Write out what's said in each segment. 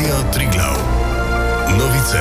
Radio Triglav. Novice.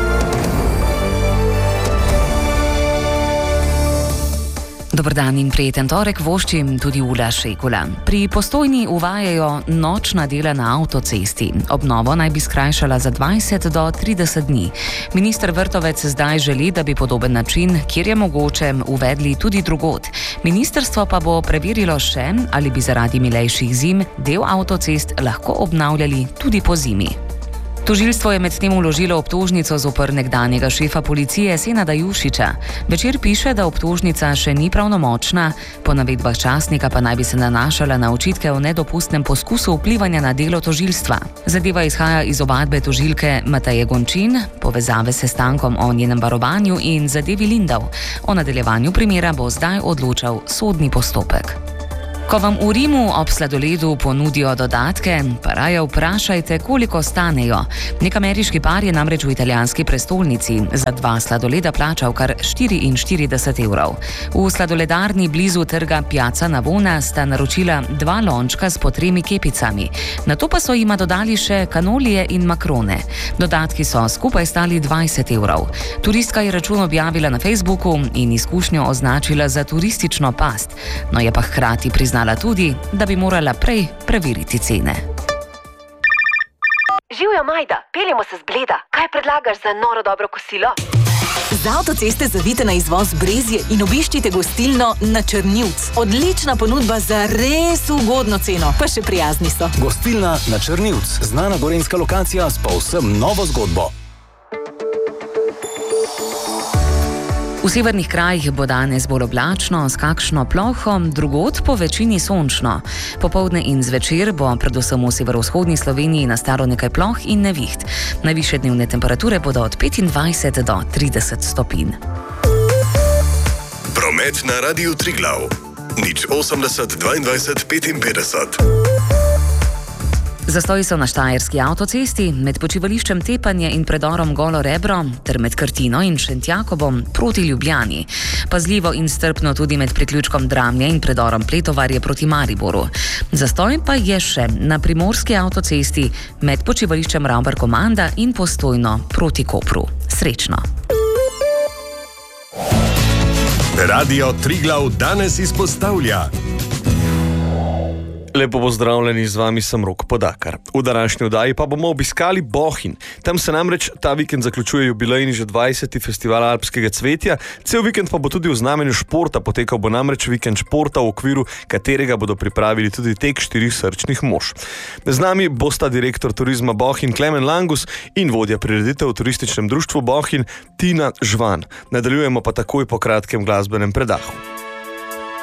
Dober dan in prijeten torek voščim tudi Ula Šekula. Pri Postojni uvajajo nočna dela na avtocesti. Obnovo naj bi skrajšala za 20 do 30 dni. Minister Vrtovec zdaj želi, da bi podoben način, kjer je mogoče, uvedli tudi drugod. Ministrstvo pa bo preverilo še, ali bi zaradi milejših zim del avtocest lahko obnavljali tudi po zimi. Tožilstvo je medtem vložilo obtožnico zoper nekdanjega šefa policije Senada Jušića. Večer piše, da obtožnica še ni pravnomočna, po navedbah časnika pa naj bi se nanašala na očitke o nedopustnem poskusu vplivanja na delo tožilstva. Zadeva izhaja iz ovadbe tožilke Mateje Gončin, povezave s sestankom o njenem varovanju in zadevi Lindau. O nadaljevanju primera bo zdaj odločal sodni postopek. Ko vam v Rimu ob sladoledu ponudijo dodatke, pa raje vprašajte, koliko stanejo. Nek ameriški par je namreč v italijanski prestolnici za 2 sladoleda plačal kar 44 evrov. V sladoledarni blizu trga Piazza Navona sta naročila 2 lončka s po 3 kepicami. Nato pa so jima dodali še kanolije in makrone. Dodatki so skupaj stali 20 evrov. Turistka je račun objavila na Facebooku in izkušnjo označila za turistično past, no je pa hkrati priznala tudi, da bi morala prej preveriti cene. Živjo, Majda, peljemo se z Bleda. Kaj predlagaš za noro dobro kosilo? Z avtoceste zavite na izvoz Brezje in obiščite gostilno Na Črnivc. Odlična ponudba za res ugodno ceno, pa še prijazni so. Gostilna Na Črnivc, znana gorenjska lokacija s povsem novo zgodbo. V severnih krajih bo danes bolj oblačno, s kakšno ploho, drugod po večini sončno. Popoldne in zvečer bo predvsem v severovzhodni Sloveniji nastalo nekaj ploh in neviht. Najvišje dnevne temperature bodo od 25 do 30 stopinj. Promet na Radiu Triglav. 080 22 55. Zastoji so na štajerski avtocesti, med počivališčem Tepanje in predorom Golo Rebro, ter med Krtino in Šentjakobom proti Ljubljani. Pazljivo in strpno tudi med priključkom Dramlje in predorom Pletovarje proti Mariboru. Zastoj pa je še na primorski avtocesti med počivališčem Ravbar-Komanda in Postojno proti Kopru. Srečno! Radio Triglav danes izpostavlja. Lepo pozdravljeni, z vami sem Rok Podakar. V današnji oddaji pa bomo obiskali Bohinj. Tam se namreč ta vikend zaključuje jubilejni že 20. festival alpskega cvetja. Cel vikend pa bo tudi v znamenju športa, potekal bo namreč vikend športa, v okviru katerega bodo pripravili tudi tek 4 srčnih mož. Z nami bosta direktor turizma Bohinj Klemen Langus in vodja prireditev v turističnem društvu Bohinj Tina Žvan. Nadaljujemo pa takoj po kratkem glasbenem predahu.